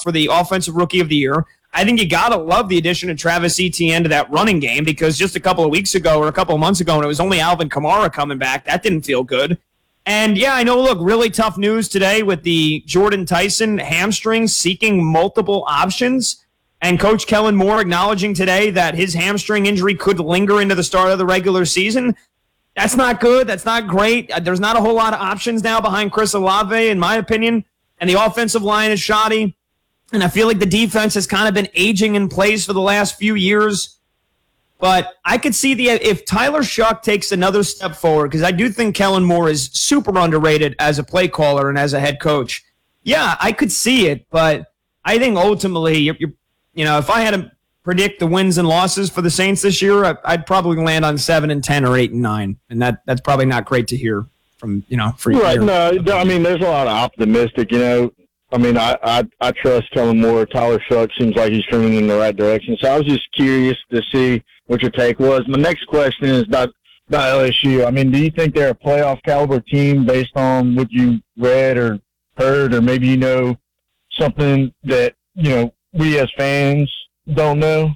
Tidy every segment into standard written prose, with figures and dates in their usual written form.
for the Offensive Rookie of the Year. I think you got to love the addition of Travis Etienne to that running game because just a couple of weeks ago or a couple of months ago when it was only Alvin Kamara coming back, that didn't feel good. And, yeah, I know, look, really tough news today with the Jordan Tyson hamstring seeking multiple options. And Coach Kellen Moore acknowledging today that his hamstring injury could linger into the start of the regular season. That's not good. That's not great. There's not a whole lot of options now behind Chris Olave, in my opinion. And the offensive line is shoddy. And I feel like the defense has kind of been aging in place for the last few years. But I could see if Tyler Shuck takes another step forward, because I do think Kellen Moore is super underrated as a play caller and as a head coach. Yeah, I could see it, but I think ultimately, if I had to predict the wins and losses for the Saints this year, I'd probably land on 7-10 or 8-9, and that's probably not great to hear from for you. Right? No, I mean there's a lot of optimistic. I mean, I trust Kellen Moore. Tyler Shuck seems like he's trending in the right direction. So I was just curious to see what your take was. My next question is about LSU. I mean, do you think they're a playoff caliber team based on what you read or heard, or maybe something that we as fans don't know?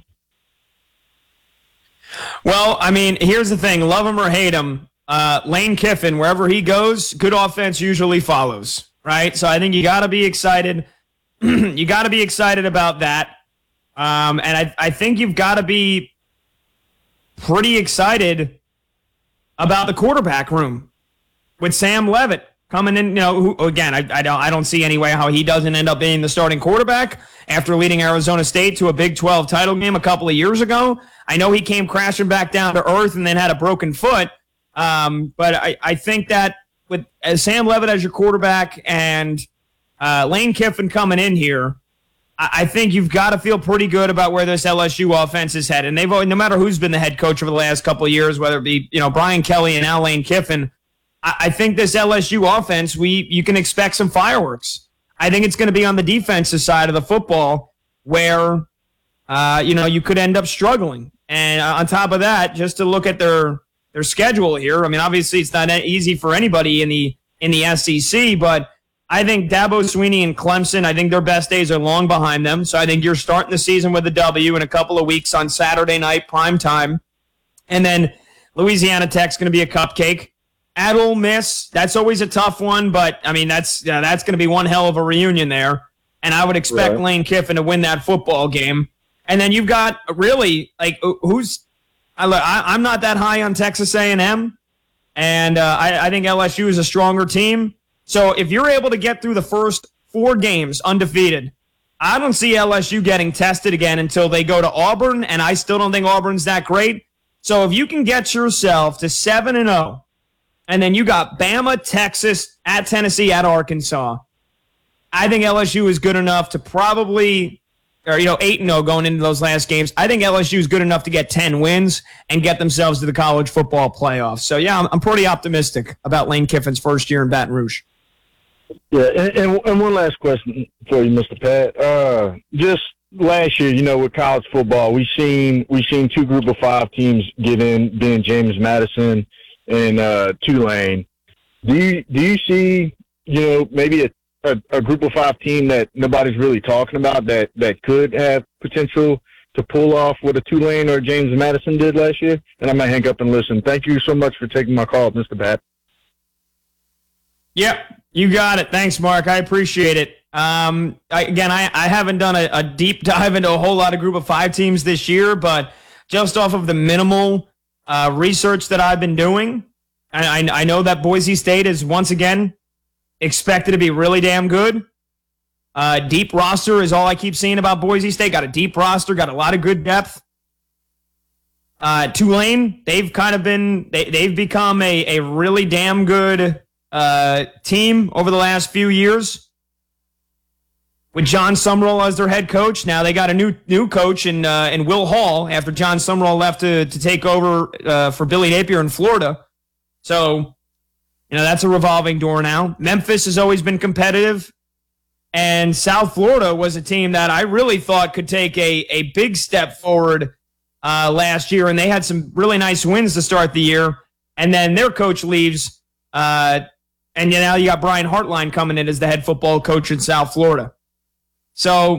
Well, I mean, here's the thing: love him or hate him, Lane Kiffin, wherever he goes, good offense usually follows. Right, so I think you got to be excited. You got to be excited about that, and I think you've got to be pretty excited about the quarterback room with Sam Leavitt coming in. Who, again, I don't see any way how he doesn't end up being the starting quarterback after leading Arizona State to a Big 12 title game a couple of years ago. I know he came crashing back down to earth and then had a broken foot, but I think that. With Sam Leavitt as your quarterback and Lane Kiffin coming in here, I think you've got to feel pretty good about where this LSU offense is headed. And they've no matter who's been the head coach over the last couple of years, whether it be Brian Kelly and now Lane Kiffin, I think this LSU offense you can expect some fireworks. I think it's going to be on the defensive side of the football where you could end up struggling. And on top of that, just to look at their schedule here. I mean, obviously it's not easy for anybody in the SEC, but I think Dabo Swinney and Clemson, I think their best days are long behind them. So I think you're starting the season with a W in a couple of weeks on Saturday night, prime time. And then Louisiana Tech's going to be a cupcake. At Ole Miss, that's always a tough one, but I mean, that's going to be one hell of a reunion there. And I would expect Lane Kiffin to win that football game. And then you've got really, I'm not that high on Texas A&M, and I think LSU is a stronger team. So if you're able to get through the first 4 games undefeated, I don't see LSU getting tested again until they go to Auburn, and I still don't think Auburn's that great. So if you can get yourself to 7-0, and then you got Bama, Texas, at Tennessee, at Arkansas, I think LSU is good enough to probably – or 8-0 going into those last games. I think LSU is good enough to get 10 wins and get themselves to the college football playoffs. So, yeah, I'm pretty optimistic about Lane Kiffin's first year in Baton Rouge. Yeah, and one last question for you, Mr. Pat. Just last year, with college football, we seen 2 Group of 5 teams get in, being James Madison and Tulane. Do you see, maybe a Group of 5 team that nobody's really talking about that could have potential to pull off what a Tulane or James Madison did last year? And I might hang up and listen. Thank you so much for taking my call, Mr. Pat. Yep, you got it. Thanks, Mark. I appreciate it. I haven't done a deep dive into a whole lot of Group of 5 teams this year, but just off of the minimal research that I've been doing, I know that Boise State is once again expected to be really damn good. Deep roster is all I keep seeing about Boise State. Got a deep roster, got a lot of good depth. Tulane, they've become a really damn good team over the last few years. With John Sumrall as their head coach, now they got a new coach in Will Hall after John Sumrall left to take over for Billy Napier in Florida. So, that's a revolving door now. Memphis has always been competitive. And South Florida was a team that I really thought could take a big step forward last year. And they had some really nice wins to start the year. And then their coach leaves. And now you got Brian Hartline coming in as the head football coach in South Florida. So